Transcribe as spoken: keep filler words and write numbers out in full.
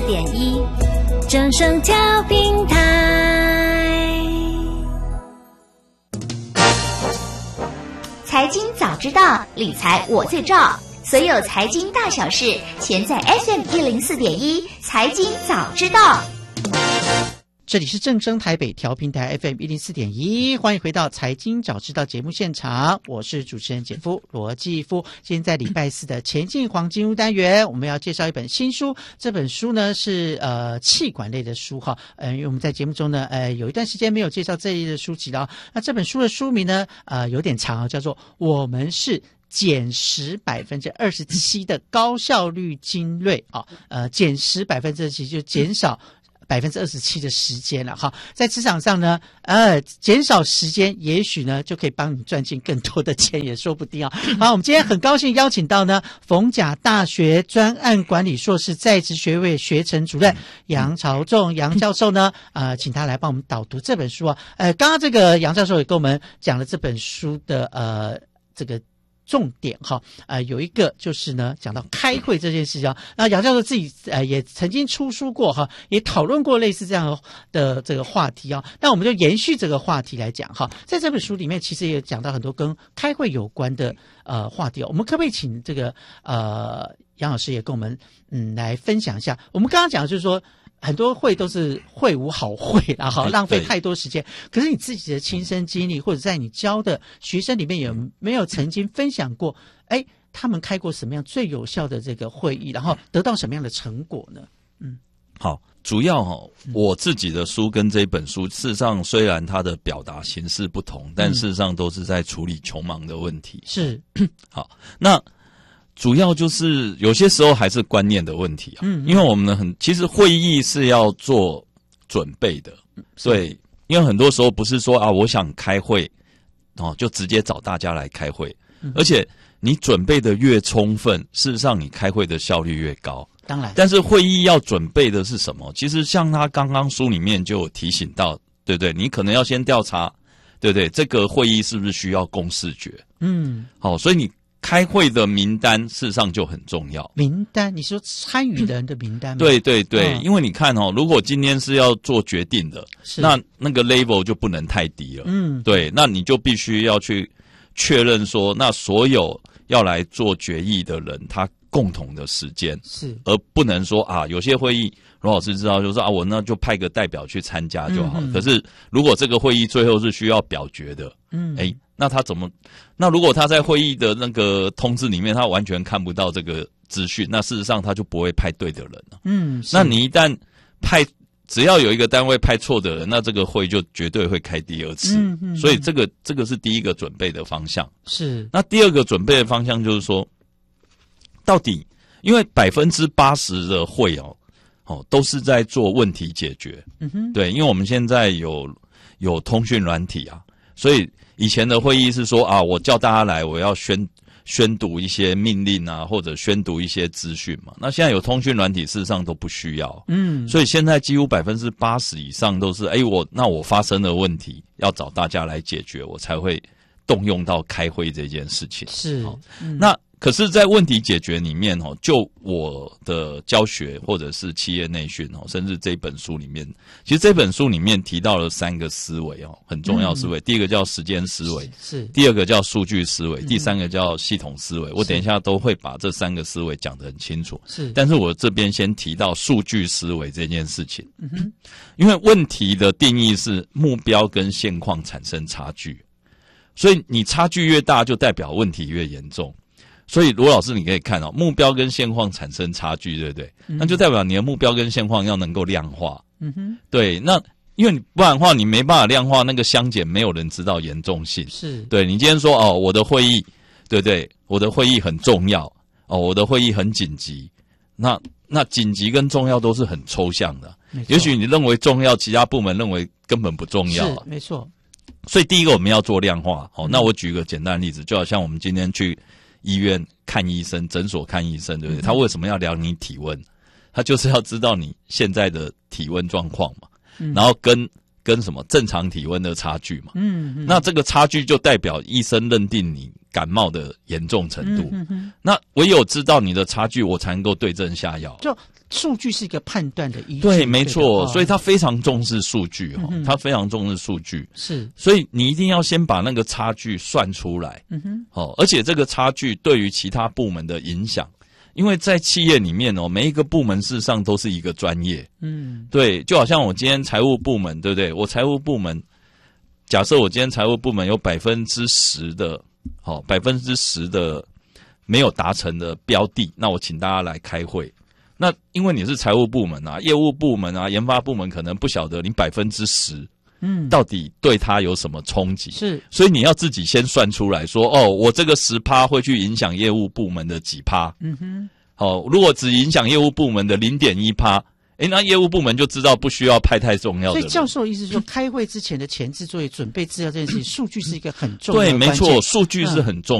点一，正声调频台。 财经早知道，理财我最照。所有财经大小事，全在 F M 一零四点一财经早知道。 这里是正声台北调频台 F M 一零四点一，欢迎回到财经早知道节目现场，我是主持人简夫罗继夫。今天在礼拜四的前进黄金屋单元，我们要介绍一本新书，这本书呢是呃企管类的书哈，呃，因为我们在节目中呢呃有一段时间没有介绍这一类的书籍了。那这本书的书名呢呃有点长，叫做《我们是减时百分之二十七的高效率精锐》啊，呃，减时百分之二十七就减少百分之二十七的时间了哈，在职场上呢，呃，减少时间，也许呢就可以帮你赚进更多的钱，也说不定啊。好，我们今天很高兴邀请到呢，逢甲大学专案管理硕士在职学位学程主任杨朝仲杨教授呢，呃，请他来帮我们导读这本书啊。呃，刚刚这个杨教授也跟我们讲了这本书的呃这个重点哈，呃，有一个就是呢，讲到开会这件事情啊。那杨教授自己呃也曾经出书过哈，也讨论过类似这样的这个话题啊。那我们就延续这个话题来讲哈，在这本书里面其实也讲到很多跟开会有关的呃话题。我们可不可以请这个呃杨老师也跟我们嗯来分享一下？我们刚刚讲的就是说，很多会都是会无好会啦，好浪费太多时间。可是你自己的亲身经历，或者在你教的学生里面，有没有曾经分享过？哎，他们开过什么样最有效的这个会议，然后得到什么样的成果呢？嗯， 好，主要哈、哦，我自己的书跟这本书，事实上虽然它的表达形式不同，但事实上都是在处理穷忙的问题。 是， 好，那。主要就是有些时候还是观念的问题啊，嗯，因为我们很其实会议是要做准备的，对，因为很多时候不是说啊我想开会哦就直接找大家来开会，嗯，而且你准备的越充分，事实上你开会的效率越高。 当然， 但是会议要准备的是什么？其实像他刚刚书里面就有提醒到，对不对？你可能要先调查，对不对？这个会议是不是需要公示决？嗯，好，所以你。开会的名单事实上就很重要。 名单，你说参与的人的名单吗？ 对对对，嗯，因为你看哦，如果今天是要做决定的，那那个 level 就不能太低了。嗯，对，那你就必须要去确认说，那所有要来做决议的人，他共同的时间是，而不能说啊，有些会议罗老师知道，就是啊，我那就派个代表去参加就好。嗯嗯，可是如果这个会议最后是需要表决的，嗯，哎。那他怎么？那如果他在会议的那个通知里面，他完全看不到这个资讯，那事实上他就不会派对的人了。嗯，那你一旦派，只要有一个单位派错的人，那这个会就绝对会开第二次。嗯嗯，所以这个这个是第一个准备的方向。是。那第二个准备的方向就是说，到底因为百分之八十的会哦哦都是在做问题解决。嗯哼，对，因为我们现在有有通讯软体啊，所以。以前的会议是说啊，我叫大家来，我要宣宣读一些命令啊，或者宣读一些资讯嘛。那现在有通讯软体，事实上都不需要。嗯，所以现在几乎百分之八十以上都是，哎，我那我发生的问题要找大家来解决，我才会动用到开会这件事情。是，嗯，那。可是，在问题解决里面哦，就我的教学或者是企业内训哦，甚至这本书里面，其实这本书里面提到了三个思维哦，很重要思维。嗯，第一个叫时间思维，是；第二个叫数据思维，嗯，第三个叫系统思维。我等一下都会把这三个思维讲得很清楚。是，但是我这边先提到数据思维这件事情。嗯哼，因为问题的定义是目标跟现况产生差距，所以你差距越大，就代表问题越严重。所以罗老师你可以看哦，目标跟现况产生差距，对不对？嗯，那就代表你的目标跟现况要能够量化。嗯哼，对，那因为你不然的话你没办法量化那个相减，没有人知道严重性。是，对，你今天说哦，我的会议，对不对？我的会议很重要哦，我的会议很紧急。那那紧急跟重要都是很抽象的，也许你认为重要，其他部门认为根本不重要。是，没错。所以第一个我们要做量化。好，那我举一个简单的例子，就好像我们今天去医院看医生，诊所看医生，对不对？他为什么要量你体温？他就是要知道你现在的体温状况嘛，嗯，然后跟跟什么正常体温的差距嘛。 嗯，嗯那这个差距就代表医生认定你感冒的严重程度。嗯嗯那唯有知道你的差距，我才能够对症下药。 就数据是一个判断的依据。 对，没错，所以他非常重视数据哦，嗯、他非常重视数据。 是， 所以你一定要先把那个差距算出来。嗯哼，哦，而且这个差距对于其他部门的影响。因为在企业里面哦，每一个部门事实上都是一个专业。嗯，对，就好像我今天财务部门，对不对？我财务部门，假设我今天财务部门有百分之十的，好，百分之十的没有达成的标的，那我请大家来开会。那因为你是财务部门啊，业务部门啊，研发部门可能不晓得你百分之十。嗯，到底对他有什么冲击？是，所以你要自己先算出来说，哦，我这个十趴会去影响业务部门的几趴？嗯哼，好、哦，如果只影响业务部门的零点一趴，诶，那业务部门就知道不需要派太重要的人。 所以教授的意思是说，开会之前的前置作业、准备资料这件事情，数据是一个很重要的对，没错，数据是很重